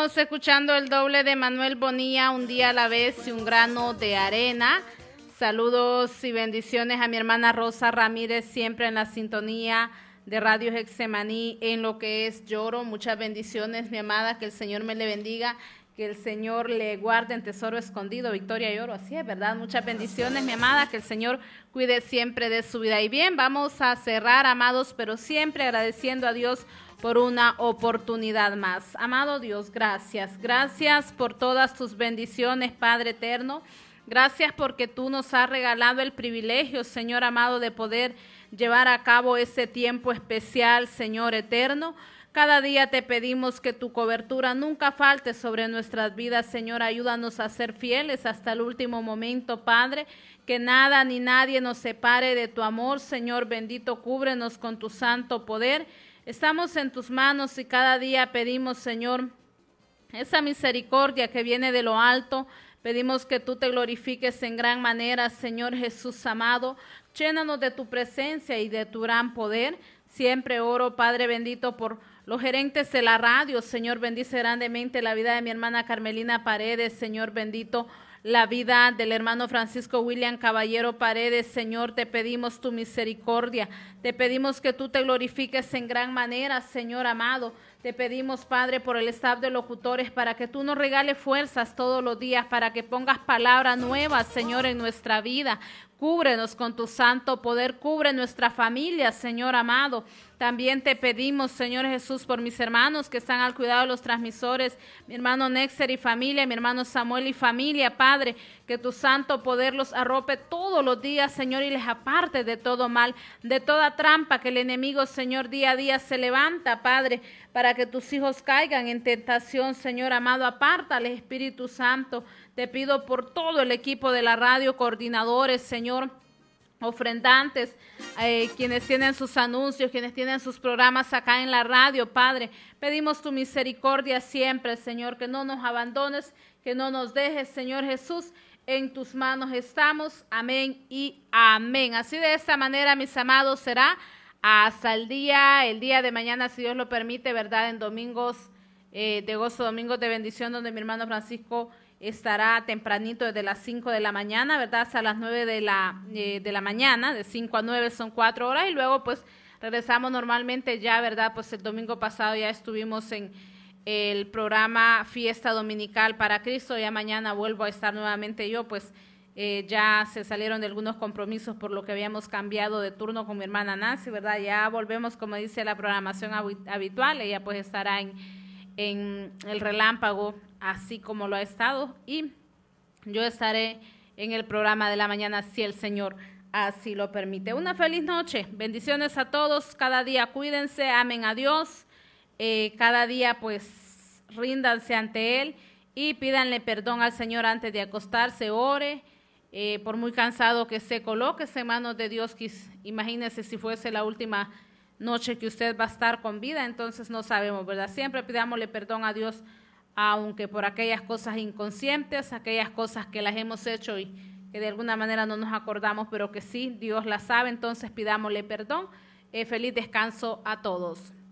Estamos escuchando el doble de Manuel Bonilla, Un día a la vez y un grano de arena. Saludos y bendiciones a mi hermana Rosa Ramírez, siempre en la sintonía de Radio Hexemaní en lo que es Lloro. Muchas bendiciones, mi amada, que el Señor me le bendiga, que el Señor le guarde en tesoro escondido, Victoria y Oro. Así es, ¿verdad? Muchas bendiciones, mi amada, que el Señor cuide siempre de su vida. Y bien, vamos a cerrar, amados, pero siempre agradeciendo a Dios por una oportunidad más. Amado Dios, gracias. Gracias por todas tus bendiciones, Padre eterno. Gracias porque tú nos has regalado el privilegio, Señor amado, de poder llevar a cabo ese tiempo especial, Señor eterno. Cada día te pedimos que tu cobertura nunca falte sobre nuestras vidas, Señor. Ayúdanos a ser fieles hasta el último momento, Padre. Que nada ni nadie nos separe de tu amor, Señor bendito. Cúbrenos con tu santo poder. Estamos en tus manos y cada día pedimos, Señor, esa misericordia que viene de lo alto. Pedimos que tú te glorifiques en gran manera, Señor Jesús amado. Llénanos de tu presencia y de tu gran poder. Siempre oro, Padre bendito, por los gerentes de la radio. Señor, bendice grandemente la vida de mi hermana Carmelina Paredes. Señor bendito, la vida del hermano Francisco William Caballero Paredes. Señor, te pedimos tu misericordia. Te pedimos que tú te glorifiques en gran manera, Señor amado. Te pedimos, Padre, por el staff de locutores, para que tú nos regales fuerzas todos los días, para que pongas palabras nuevas, Señor, en nuestra vida. Cúbrenos con tu santo poder, cubre nuestra familia, Señor amado. También te pedimos, Señor Jesús, por mis hermanos que están al cuidado de los transmisores, mi hermano Nexer y familia, mi hermano Samuel y familia, Padre, que tu santo poder los arrope todos los días, Señor, y les aparte de todo mal, de toda trampa que el enemigo, Señor, día a día se levanta, Padre, para que tus hijos caigan en tentación, Señor amado. Apártale, Espíritu Santo. Te pido por todo el equipo de la radio, coordinadores, Señor, ofrendantes, quienes tienen sus anuncios, quienes tienen sus programas acá en la radio, Padre. Pedimos tu misericordia siempre, Señor, que no nos abandones, que no nos dejes, Señor Jesús. En tus manos estamos. Amén y amén. Así de esta manera, mis amados, será hasta el día de mañana, si Dios lo permite, ¿verdad? En domingos de gozo, domingos de bendición, donde mi hermano Francisco estará tempranito desde las 5 de la mañana, ¿verdad? Hasta las 9 de la mañana, de 5 a 9 son 4 horas, y luego pues regresamos normalmente ya, ¿verdad? Pues el domingo pasado ya estuvimos en el programa Fiesta Dominical para Cristo. Ya mañana vuelvo a estar nuevamente yo, pues ya se salieron de algunos compromisos por lo que habíamos cambiado de turno con mi hermana Nancy, ¿verdad? Ya volvemos, como dice la programación habitual. Ella pues estará en el relámpago, así como lo ha estado, y yo estaré en el programa de la mañana, si el Señor así lo permite. Una feliz noche, bendiciones a todos, cada día cuídense, amen a Dios, cada día pues ríndanse ante Él y pídanle perdón al Señor antes de acostarse. Ore, por muy cansado que se coloque en manos de Dios. Imagínese si fuese la última noche que usted va a estar con vida, entonces no sabemos, ¿verdad? Siempre pidámosle perdón a Dios, aunque por aquellas cosas inconscientes, aquellas cosas que las hemos hecho y que de alguna manera no nos acordamos, pero que sí, Dios las sabe, entonces pidámosle perdón. Feliz descanso a todos.